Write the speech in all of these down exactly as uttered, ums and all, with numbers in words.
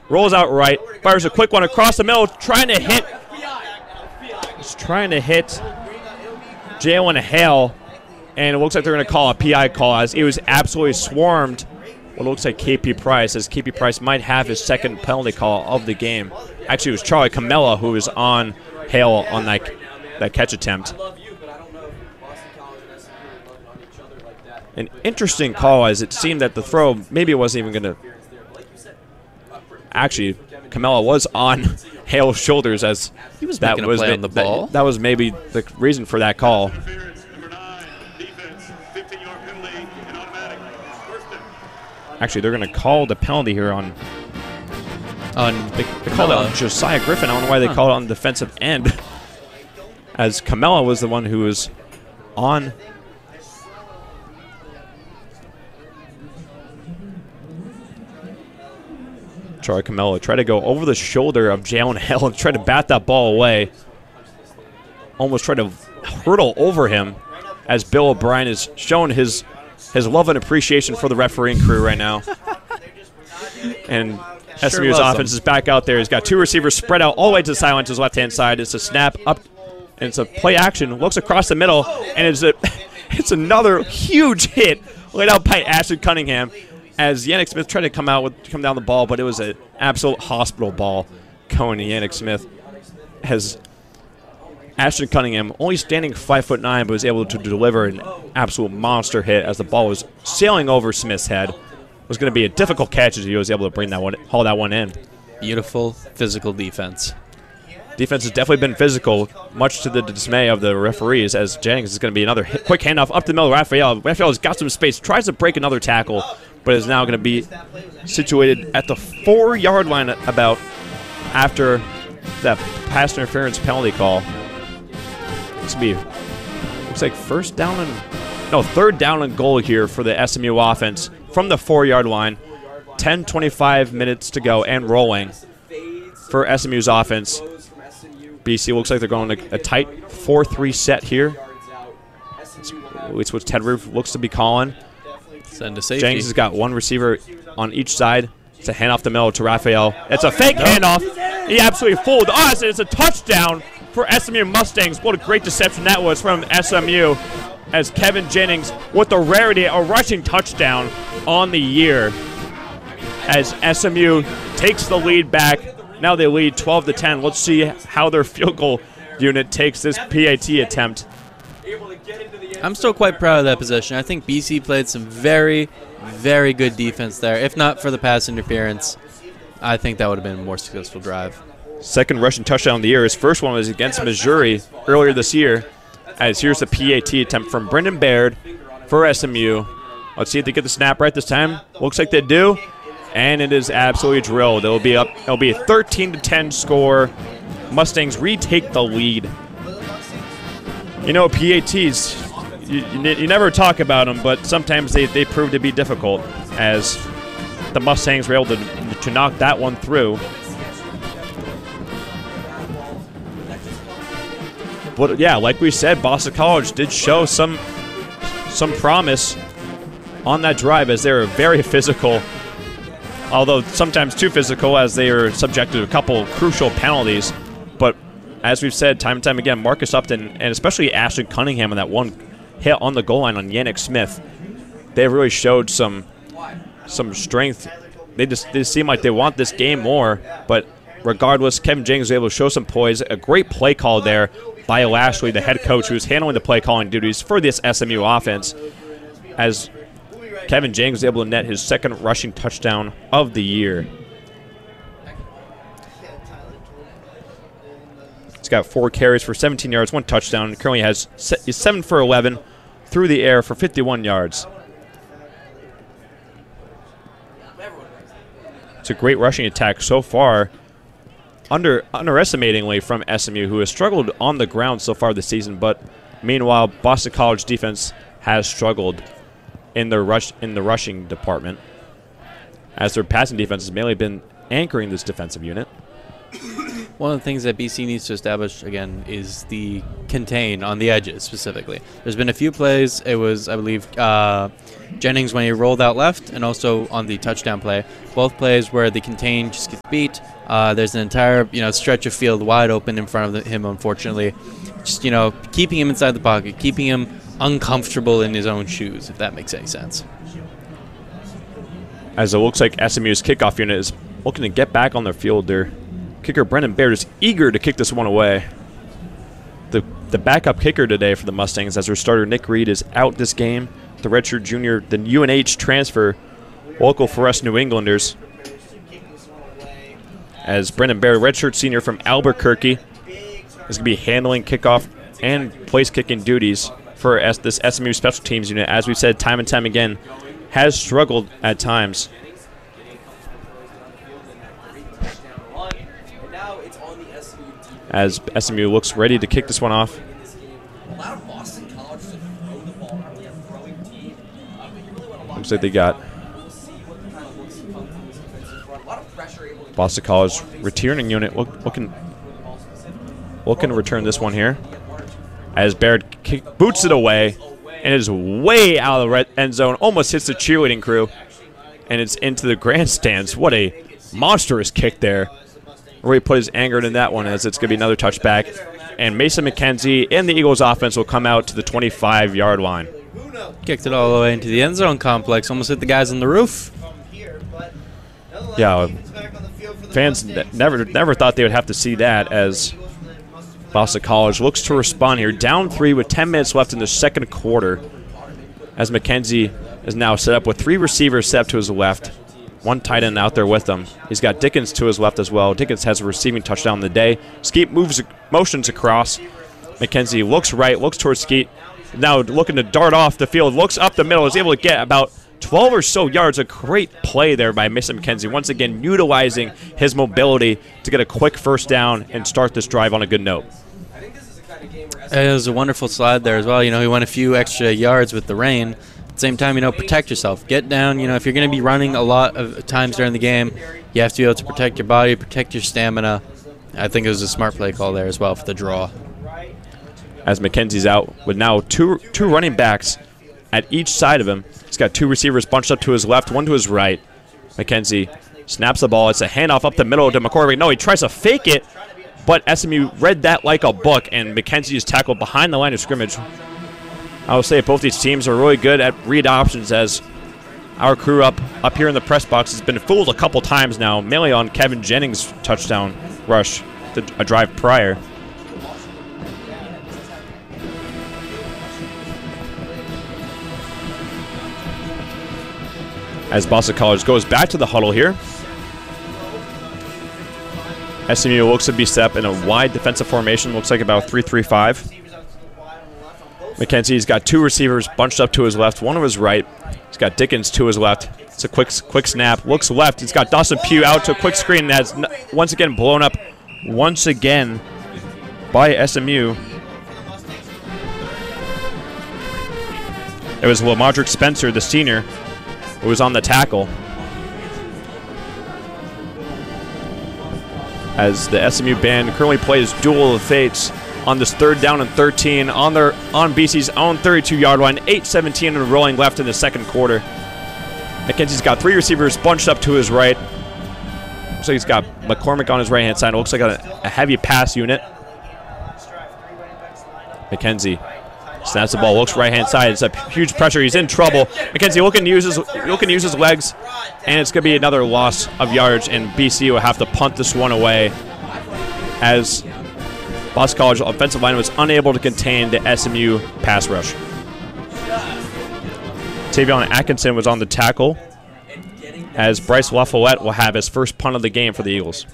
rolls out right, fires a quick one across the middle, trying to hit. He's trying to hit Jalen Hale, and it looks like they're going to call a P I call as he was absolutely swarmed. What looks like K P Price, as K P Price might have his second penalty call of the game. Actually, it was Charlie Camella who was on Hale on that that catch attempt. An interesting call, as it seemed that the throw maybe it wasn't even going to. Actually, Camella was on Hale's shoulders, as he was that making was a play on the ball. That, that was maybe the reason for that call. Actually, they're going to call the penalty here on. On they, they called it on Josiah Griffin. I don't know why they huh. called it on the defensive end, as Camella was the one who was on. Charlie Camella tried to go over the shoulder of Jalen Hale and try to bat that ball away. Almost tried to hurdle over him, as Bill O'Brien is showing his his love and appreciation for the refereeing crew right now. And sure S M U's offense him. is back out there. He's got two receivers spread out all the way to the sideline to his left-hand side. It's a snap up, and it's a play action. Looks across the middle, and it's a it's another huge hit laid out by Ashton Cunningham, as Yannick Smith tried to come out with come down the ball, but it was an absolute hospital ball going to Yannick Smith. As Ashton Cunningham, only standing five foot nine, but was able to deliver an absolute monster hit as the ball was sailing over Smith's head. It was going to be a difficult catch as he was able to bring that one, haul that one in. Beautiful physical defense. Defense has definitely been physical, much to the dismay of the referees, as Jennings is going to be another hit, quick handoff up the middle. Raphael. Raphael has got some space, tries to break another tackle, but is now going to be situated at the four-yard line about after that pass interference penalty call. It's going to be, looks like first down and, no, third down and goal here for the S M U offense from the four-yard line. ten twenty-five minutes to go and rolling for S M U's offense. B C looks like they're going to a tight four three set here. At least what Ted Roof looks to be calling. Send to safety. Jennings has got one receiver on each side. It's a handoff the middle to Raphael. It's a fake no. handoff. He absolutely fooled us. It's a touchdown for S M U Mustangs. What a great deception that was from S M U, as Kevin Jennings with the rarity, a rushing touchdown on the year, as S M U takes the lead back. Now they lead twelve to ten. Let's see how their field goal unit takes this P A T attempt. I'm still quite proud of that possession. I think B C played some very, very good defense there. If not for the pass interference, I think that would have been a more successful drive. Second rushing touchdown of the year. His first one was against Missouri earlier this year. As here's the P A T attempt from Brendan Baird for S M U. Let's see if they get the snap right this time. Looks like they do. And it is absolutely drilled. It'll be up. It'll be a thirteen to ten score. Mustangs retake the lead. You know, P A Ts, you, you, you never talk about them, but sometimes they, they prove to be difficult, as the Mustangs were able to, to knock that one through. But yeah, like we said, Boston College did show some some promise on that drive, as they were very physical, although sometimes too physical, as they are subjected to a couple crucial penalties. But as we've said time and time again, Marcus Upton and especially Ashton Cunningham on that one hit on the goal line on Yannick Smith, they really showed some some strength. They just they seem like they want this game more, but regardless, Kevin Jennings was able to show some poise. A great play call there by Lashley, the head coach, who was handling the play calling duties for this S M U offense, as Kevin Jennings was able to net his second rushing touchdown of the year. He's got four carries for seventeen yards, one touchdown, and currently has is seven for eleven through the air for fifty-one yards. It's a great rushing attack so far, under underestimatingly from S M U, who has struggled on the ground so far this season. But meanwhile, Boston College defense has struggled in their rush in the rushing department, as their passing defense has mainly been anchoring this defensive unit. One of the things that B C needs to establish, again, is the contain on the edges specifically. There's been a few plays. It was, I believe, uh, Jennings when he rolled out left, and also on the touchdown play. Both plays where the contain just gets beat. Uh, there's an entire you know stretch of field wide open in front of him, unfortunately. Just, you know, keeping him inside the pocket, keeping him uncomfortable in his own shoes, if that makes any sense. As it looks like S M U's kickoff unit is looking to get back on their field there. Kicker Brendan Baird is eager to kick this one away. The the backup kicker today for the Mustangs, as their starter Nick Reed is out this game. The redshirt junior, the U N H transfer, local for us New Englanders. As Brendan Baird, redshirt senior from Albuquerque, is going to be handling kickoff and place kicking duties for S this S M U special teams unit. As we've said time and time again, has struggled at times. As S M U looks ready to kick this one off. Looks like they got Boston College returning unit look, looking looking to return this one here. As Baird kick, boots it away and is way out of the red end zone, almost hits the cheerleading crew, and it's into the grandstands. What a monstrous kick there. Really put his anger in that one, as it's going to be another touchback. And Mason McKenzie and the Eagles offense will come out to the twenty-five yard line. Kicked it all the way into the end zone complex, almost hit the guys on the roof. Yeah, fans never never thought they would have to see that, as Boston College looks to respond here. Down three with ten minutes left in the second quarter, as McKenzie is now set up with three receivers set up to his left. One tight end out there with him. He's got Dickens to his left as well. Dickens has a receiving touchdown of the day. Skeet moves, motions across. McKenzie looks right, looks towards Skeet. Now looking to dart off the field, looks up the middle, is able to get about twelve or so yards. A great play there by Mason McKenzie. Once again, utilizing his mobility to get a quick first down and start this drive on a good note. It was a wonderful slide there as well. You know, he went a few extra yards with the rain. At the same time, you know, protect yourself. Get down. You know, if you're going to be running a lot of times during the game, you have to be able to protect your body, protect your stamina. I think it was a smart play call there as well for the draw. As McKenzie's out with now two two running backs at each side of him. He's got two receivers bunched up to his left, one to his right. McKenzie snaps the ball. It's a handoff up the middle to McCormick. No, he tries to fake it, but S M U read that like a book, and McKenzie is tackled behind the line of scrimmage. I will say both these teams are really good at read options, as our crew up up here in the press box has been fooled a couple times now, mainly on Kevin Jennings' touchdown rush to a drive prior. As Boston College goes back to the huddle here. S M U looks to be set up in a wide defensive formation, looks like about three three five. McKenzie's got two receivers bunched up to his left, one to his right. He's got Dickens to his left. It's a quick quick snap. Looks left. He's got Dawson Pugh out to a quick screen. That's once again blown up once again by S M U. It was Lamadrick Spencer, the senior, who was on the tackle. As the S M U band currently plays Duel of Fates on this third down and thirteen on their on B C's own thirty-two yard line. eight seventeen and rolling left in the second quarter. McKenzie's got three receivers bunched up to his right. Looks like he's got McCormick on his right-hand side. It looks like a, a heavy pass unit. McKenzie snaps the ball, looks right-hand side. It's a huge pressure. He's in trouble. McKenzie looking to use his, looking to use his legs, and it's going to be another loss of yards, and B C will have to punt this one away, as Boston College offensive line was unable to contain the S M U pass rush. Tavion Atkinson was on the tackle, as Bryce LaFollette will have his first punt of the game for the Eagles.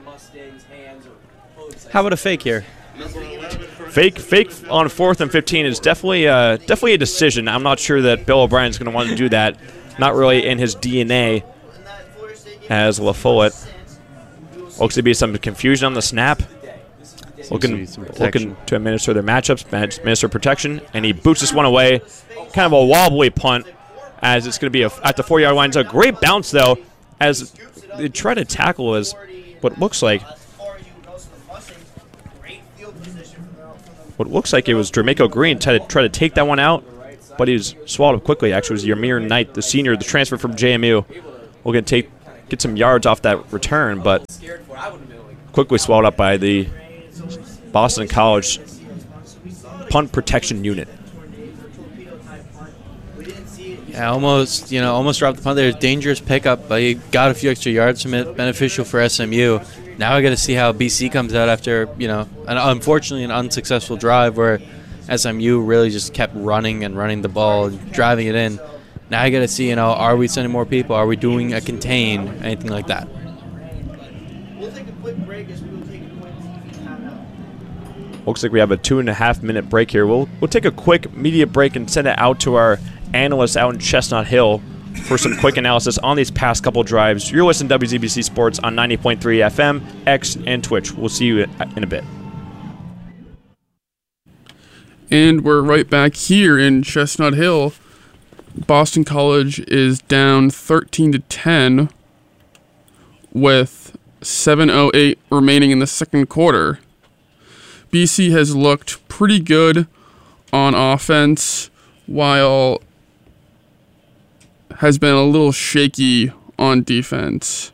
How about a fake here? Fake, fake on fourth and fifteen is definitely, uh, definitely a decision. I'm not sure that Bill O'Brien's going to want to do that. Not really in his D N A. As LaFollette looks to be some confusion on the snap. Looking, looking to administer their matchups, administer protection, and he boots this one away. Kind of a wobbly punt, as it's going to be a, at the four yard line. It's a great bounce, though, as they try to tackle as what looks like what looks like it was Jermaico Green tried to try to take that one out, but he was swallowed up quickly. Actually, it was Ymir Knight, the senior, the transfer from J M U. We're going to take get some yards off that return, but quickly swallowed up by the Boston College punt protection unit. Yeah, almost, you know, almost dropped the punt there. Dangerous pickup, but he got a few extra yards from it. Beneficial for S M U. Now I got to see how B C comes out after, you know, an, unfortunately an unsuccessful drive where S M U really just kept running and running the ball, and driving it in. Now I got to see, you know, are we sending more people? Are we doing a contain? Anything like that? We'll take a quick break as we will take a quick T V timeout. Looks like we have a two and a half minute break here. We'll we'll take a quick media break and send it out to our analysts out in Chestnut Hill for some quick analysis on these past couple drives. You're listening to W Z B C Sports on ninety point three F M, X, and Twitch. We'll see you in a bit. And we're right back here in Chestnut Hill. Boston College is down thirteen to ten with seven oh eight remaining in the second quarter. B C has looked pretty good on offense, while has been a little shaky on defense.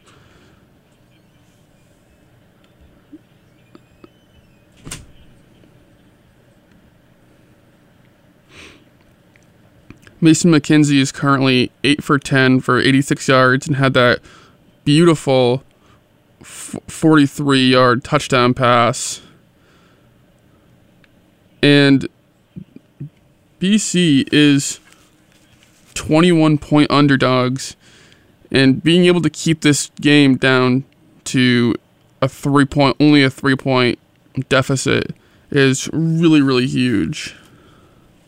Mason McKenzie is currently eight for ten for eighty-six yards and had that beautiful forty-three-yard touchdown pass. And B C is twenty-one point underdogs, and being able to keep this game down to a three point, only a three point deficit is really, really huge.